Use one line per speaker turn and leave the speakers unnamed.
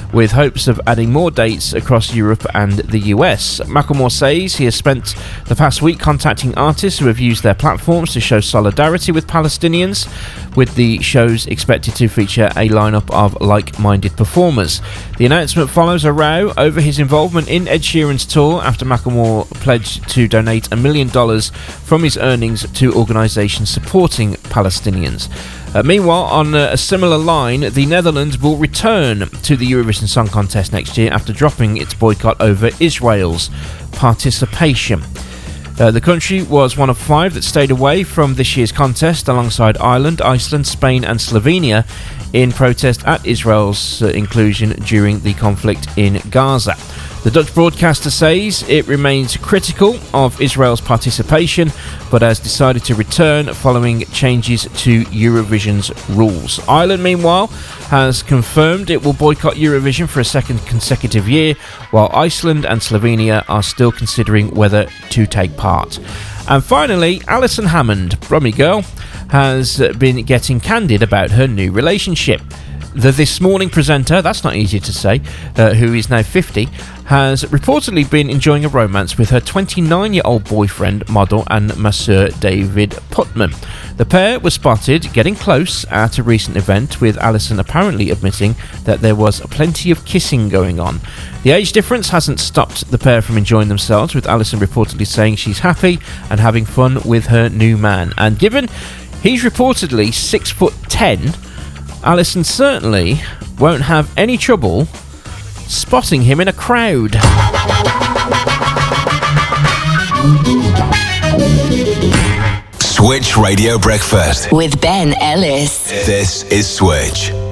with hopes of adding more dates across Europe and the US. Macklemore says he has spent the past week contacting artists who have used their platforms to show solidarity with Palestinians, with the shows expected to feature a lineup of like-minded performers. The announcement follows a row over his involvement in Ed Sheeran's tour after Macklemore pledged to donate $1 million from his earnings to organisations supporting Palestinians. Meanwhile, on a similar line, the Netherlands will return to the Eurovision Song Contest next year after dropping its boycott over Israel's participation. The country was one of 5 that stayed away from this year's contest, alongside Ireland, Iceland, Spain and Slovenia, in protest at Israel's inclusion during the conflict in Gaza. The Dutch broadcaster says it remains critical of Israel's participation, but has decided to return following changes to Eurovision's rules. Ireland, meanwhile, has confirmed it will boycott Eurovision for a second consecutive year, while Iceland and Slovenia are still considering whether to take part. And finally, Alison Hammond, Brummy Girl, has been getting candid about her new relationship. The This Morning presenter, that's not easy to say, who is now 50, has reportedly been enjoying a romance with her 29-year-old boyfriend, model and masseur David Putman. The pair were spotted getting close at a recent event, with Alison apparently admitting that there was plenty of kissing going on. The age difference hasn't stopped the pair from enjoying themselves, with Alison reportedly saying she's happy and having fun with her new man. And given he's reportedly 6'10", Alison certainly won't have any trouble spotting him in a crowd.
Switch Radio Breakfast
with Ben Ellis.
This is Switch.